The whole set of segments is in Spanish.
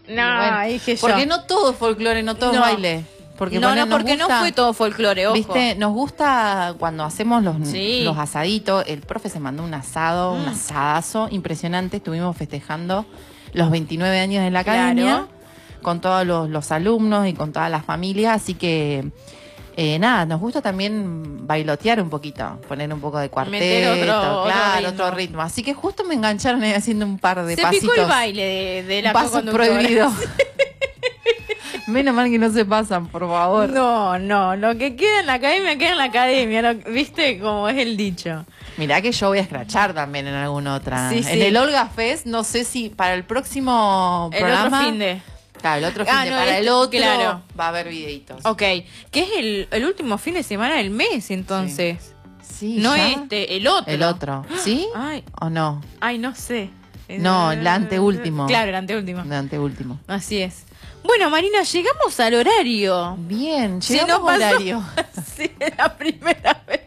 No, bueno, dije yo. porque no todo es folclore, no todo es baile. Porque porque no fue todo folclore, ojo. Viste, nos gusta cuando hacemos Sí. los asaditos. El profe se mandó un asado, un asadazo impresionante. Estuvimos festejando los 29 años de la academia con todos los alumnos y con todas las familias. Así que, nada, nos gusta también bailotear un poquito, poner un poco de cuarteto, otro ritmo. Así que justo me engancharon ahí haciendo un par de pasitos. Se picó el baile de la paso prohibido. Menos mal que no se pasan, por favor. No, lo que queda en la academia, ¿viste? Como es el dicho. Mirá que yo voy a escrachar también en alguna otra. Sí, en el Olga Fest, no sé si para el próximo programa... El otro fin de... Claro, el otro fin de... Para el otro va a haber videitos. Ok, que es el último fin de semana del mes, entonces. Sí, no ¿ya? el otro. El otro, ¿sí? Ay. ¿O no? Ay, no sé. No, el anteúltimo. Claro, el anteúltimo. El anteúltimo. Así es. Bueno, Marina, llegamos al horario. Bien, llegamos al horario. Sí, la primera vez.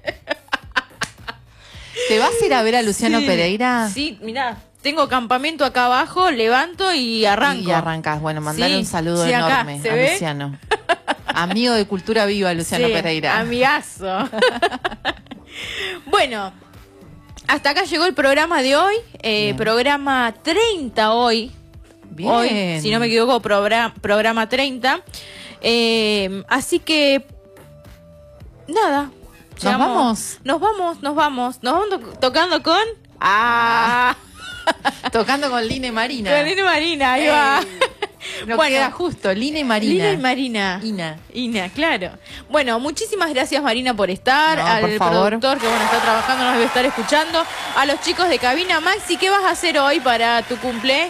¿Te vas a ir a ver a Luciano Pereira? Sí, mirá, tengo campamento acá abajo, levanto y arranco. Y arrancás. Bueno, mandale un saludo Acá, enorme ¿se a ve? Luciano. Amigo de Cultura Viva, Luciano Pereira. Amigazo. Bueno, hasta acá llegó el programa de hoy. Programa 30 hoy. Bien. Hoy, si no me equivoco, programa 30. Así que, nada. Nos vamos tocando con... Tocando con Lina y Marina. Con Lina y Marina, ahí va. No queda justo, Lina y Marina. Lina y Marina. Ina, claro. Bueno, muchísimas gracias, Marina, por estar. Al productor que está trabajando, nos debe estar escuchando. A los chicos de cabina. Maxi, ¿qué vas a hacer hoy para tu cumple?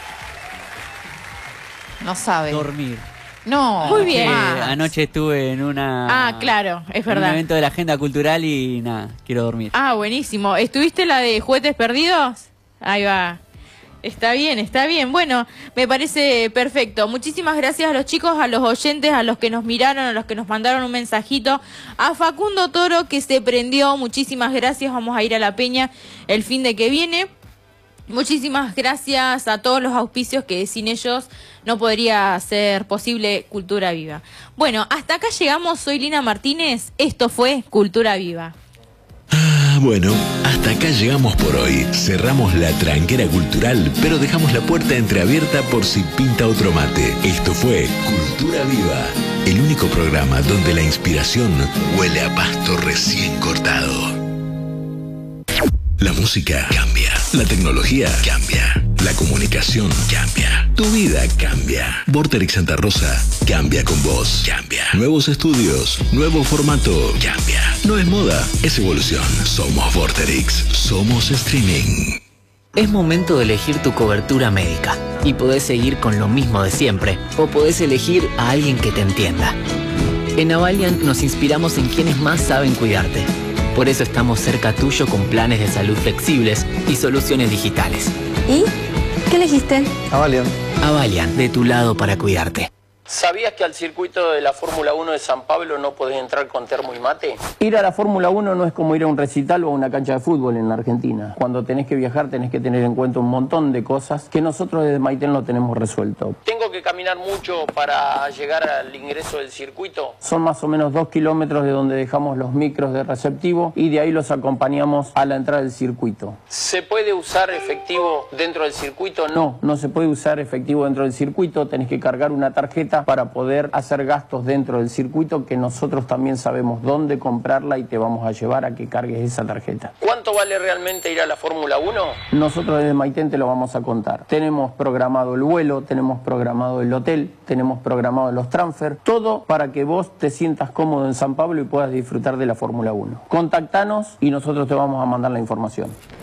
No sabe. Dormir. No. Muy bien. Anoche estuve en claro, es verdad. un evento de la agenda cultural y nada, quiero dormir. Buenísimo. ¿Estuviste la de Juguetes Perdidos? Ahí va. Está bien. Bueno, me parece perfecto. Muchísimas gracias a los chicos, a los oyentes, a los que nos miraron, a los que nos mandaron un mensajito. A Facundo Toro, que se prendió. Muchísimas gracias. Vamos a ir a La Peña el fin de que viene. Muchísimas gracias a todos los auspicios que sin ellos no podría ser posible Cultura Viva. Bueno, hasta acá llegamos. Soy Lina Martínez. Esto fue Cultura Viva. Bueno, hasta acá llegamos por hoy. Cerramos la tranquera cultural, pero dejamos la puerta entreabierta por si pinta otro mate. Esto fue Cultura Viva, el único programa donde la inspiración huele a pasto recién cortado. La música cambia, la tecnología cambia, la comunicación cambia, tu vida cambia. Vorterix Santa Rosa cambia con vos, cambia. Nuevos estudios, nuevo formato, cambia. No es moda, es evolución. Somos Vorterix, somos streaming. Es momento de elegir tu cobertura médica y podés seguir con lo mismo de siempre o podés elegir a alguien que te entienda. En Avalian nos inspiramos en quienes más saben cuidarte. Por eso estamos cerca tuyo con planes de salud flexibles y soluciones digitales. ¿Y qué elegiste? Avalian. Avalian, de tu lado para cuidarte. ¿Sabías que al circuito de la Fórmula 1 de San Pablo no podés entrar con termo y mate? Ir a la Fórmula 1 no es como ir a un recital o a una cancha de fútbol en la Argentina. Cuando tenés que viajar tenés que tener en cuenta un montón de cosas que nosotros desde Maitel no tenemos resuelto. ¿Tengo que caminar mucho para llegar al ingreso del circuito? Son más o menos 2 kilómetros de donde dejamos los micros de receptivo y de ahí los acompañamos a la entrada del circuito. ¿Se puede usar efectivo dentro del circuito? No se puede usar efectivo dentro del circuito. Tenés que cargar una tarjeta para poder hacer gastos dentro del circuito, que nosotros también sabemos dónde comprarla y te vamos a llevar a que cargues esa tarjeta. ¿Cuánto vale realmente ir a la Fórmula 1? Nosotros desde Maitén te lo vamos a contar. Tenemos programado el vuelo, tenemos programado el hotel, tenemos programado los transfer, todo para que vos te sientas cómodo en San Pablo y puedas disfrutar de la Fórmula 1. Contactanos y nosotros te vamos a mandar la información.